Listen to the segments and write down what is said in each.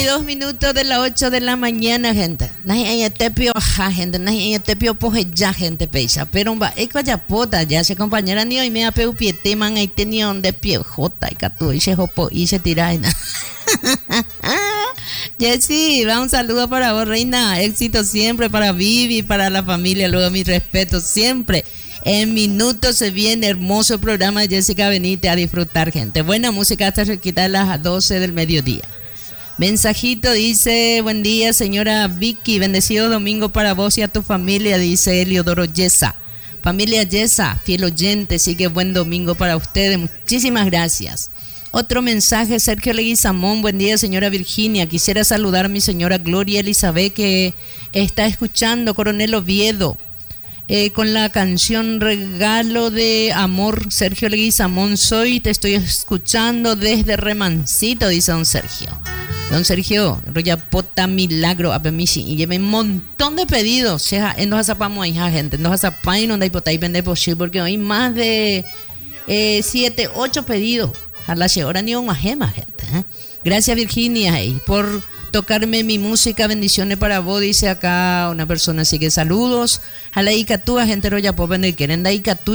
42 minutos de las 8 de la mañana, gente. Nahi tepio ja, gente. Nahi tepio poje ya, gente pecha. Pero va, ya pota, ya se compañera ni hoy me apeu piete man ahí tenía de pie jota y catu y se jopo y se tiraina. Jessy, va un saludo para vos, reina. Éxito siempre para Vivi, para la familia. Luego mi respeto siempre. En minutos se viene hermoso programa de Jessica Benítez a disfrutar, gente. Buena música hasta cerquita de las 12 del mediodía. Mensajito dice: buen día, señora Vicky, bendecido domingo para vos y a tu familia, dice Eliodoro Yesa. Familia Yesa, fiel oyente, sigue buen domingo para ustedes, muchísimas gracias. Otro mensaje, Sergio Leguizamón: buen día, señora Virginia, quisiera saludar a mi señora Gloria Elizabeth que está escuchando Coronel Oviedo. Con la canción Regalo de Amor. Sergio Leguizamón soy, te estoy escuchando desde Remancito, dice don Sergio. Don Sergio, Roya Pota Milagro, Apemisi, y lleve un montón de pedidos. O sea, en los azapamos ahí, gente, en los azapamos y no hay pota y vende posible, porque hoy más de 7, 8 pedidos. A la hora ni un majema, gente. Gracias, Virginia, por tocarme mi música. Bendiciones para vos, dice acá una persona. Así que saludos a la Icatúa, gente roya pop en el queren da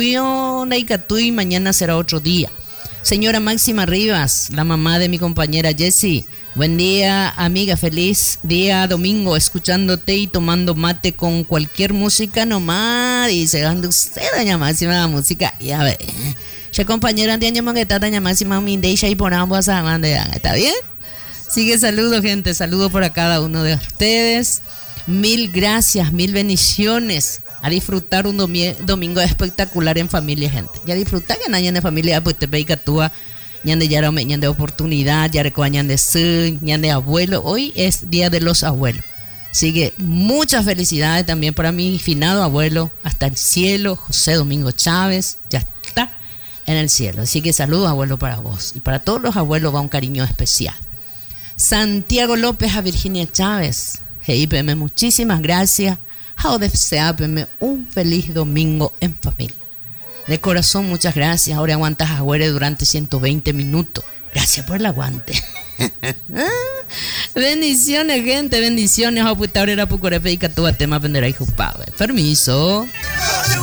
Icatúy, mañana será otro día. Señora Máxima Rivas, la mamá de mi compañera Jessie, buen día, amiga, feliz día domingo, escuchándote y tomando mate con cualquier música nomás, dice, dando usted doña Máxima la música, y a ver, ya compañera de año mangueta doña Máxima Mindesha y por ambos a ¿está bien? Sigue, saludos, gente, saludos para cada uno de ustedes. Mil gracias, mil bendiciones. A disfrutar un domingo espectacular en familia, gente. Ya disfrutar que nadie en familia, pues te peica tú, ñan de yarome, ñan de oportunidad, ya recoñan de su, ñan de abuelo. Hoy es Día de los Abuelos. Sigue, muchas felicidades también para mi finado abuelo, hasta el cielo, José Domingo Chávez, ya está en el cielo. Así que saludos, abuelo, para vos. Y para todos los abuelos va un cariño especial. Santiago López a Virginia Chávez. GIPM, muchísimas gracias. Deseame un feliz domingo en familia. De corazón, muchas gracias. Ahora aguantas a Güere durante 120 minutos. Gracias por el aguante. Bendiciones, gente, bendiciones. Permiso.